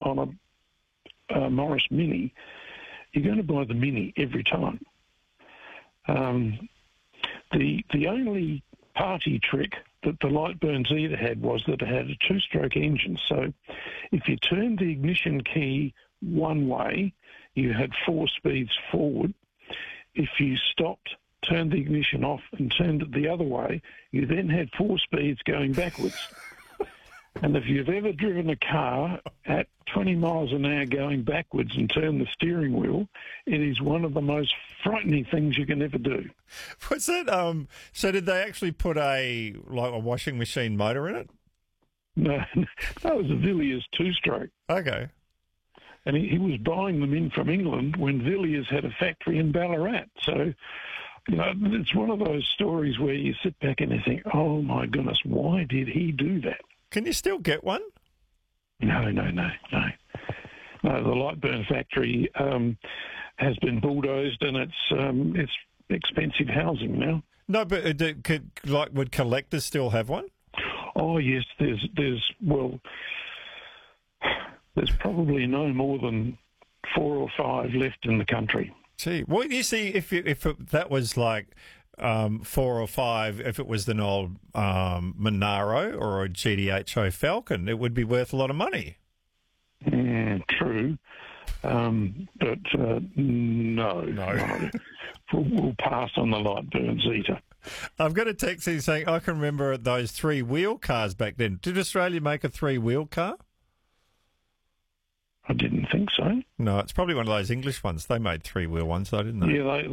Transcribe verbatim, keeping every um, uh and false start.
on a, a Morris Mini, you're going to buy the Mini every time. Um, the the only party trick that the Lightburn Zeta had was that it had a two-stroke engine. So if you turned the ignition key one way, you had four speeds forward. If you stopped, turned the ignition off and turned it the other way, you then had four speeds going backwards. And if you've ever driven a car at twenty miles an hour going backwards and turned the steering wheel, it is one of the most frightening things you can ever do. Was that, um, so did they actually put a, like a washing machine motor in it? No, that was a Villiers two-stroke. Okay. And he, he was buying them in from England when Villiers had a factory in Ballarat. So, you know, it's one of those stories where you sit back and you think, oh, my goodness, why did he do that? Can you still get one? No, no, no, no. No, the Lightburn factory um, has been bulldozed, and it's um, it's expensive housing now. No, but uh, do, could, like, would collectors still have one? Oh, yes, there's, there's well, there's probably no more than four or five left in the country. Gee, well, you see, if it, if it, that was like um, four or five, if it was an old um, Monaro or a G D H O Falcon, it would be worth a lot of money. Mm, true, um, but uh, no, no. no. We'll, we'll pass on the Lightburn Zeta. I've got a text here saying, I can remember those three-wheel cars back then. Did Australia make a three-wheel car? I didn't think so. No, it's probably one of those English ones. They made three-wheel ones, though, didn't they? Yeah, they,